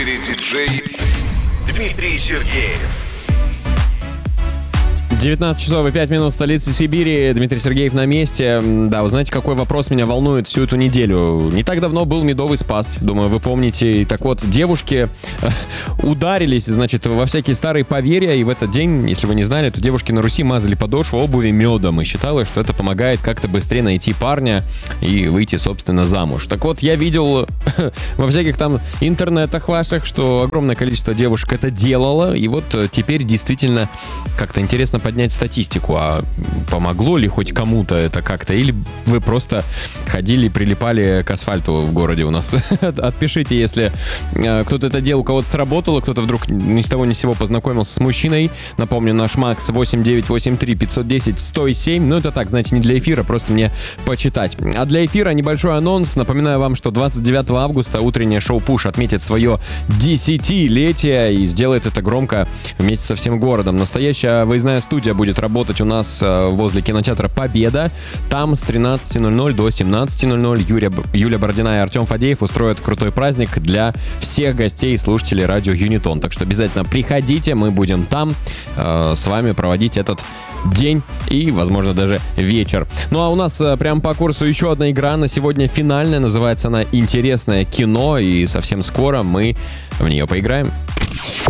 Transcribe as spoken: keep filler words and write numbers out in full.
Диджей Дмитрий Сергеев. девятнадцать часов и пять минут, столица Сибири. Дмитрий Сергеев на месте. Да, вы знаете, какой вопрос меня волнует всю эту неделю? Не так давно был Медовый Спас, думаю, вы помните. Так вот, девушки ударились, значит, во всякие старые поверья, и в этот день, если вы не знали, то девушки на Руси мазали подошву обуви медом, и считалось, что это помогает как-то быстрее найти парня и выйти, собственно, замуж. Так вот, я видел во всяких там интернетах ваших, что огромное количество девушек это делало, и вот теперь действительно как-то интересно поднять статистику, а помогло ли хоть кому-то это как-то, или вы просто ходили, прилипали к асфальту в городе у нас. Отпишите, если кто-то это делал, у кого-то сработало, кто-то вдруг ни с того ни с сего познакомился с мужчиной. Напомню, наш Макс восемь девятьсот восемьдесят три пятьсот десять сто семь. Ну, это так, знаете, не для эфира, просто мне почитать. А для эфира небольшой анонс. Напоминаю вам, что двадцать девятого августа утреннее шоу «Пуш» отметит свое десятилетие и сделает это громко вместе со всем городом. Настоящая выездная студия будет работать у нас возле кинотеатра «Победа». Там с тринадцати ноль-ноль до семнадцати ноль-ноль Юрия, Юлия Бородина и Артем Фадеев устроят крутой праздник для всех гостей и слушателей радио Юнитон. Так что обязательно приходите, мы будем там э, с вами проводить этот день и, возможно, даже вечер. Ну а у нас э, прямо по курсу еще одна игра на сегодня финальная. Называется она «Интересное кино», и совсем скоро мы в нее поиграем.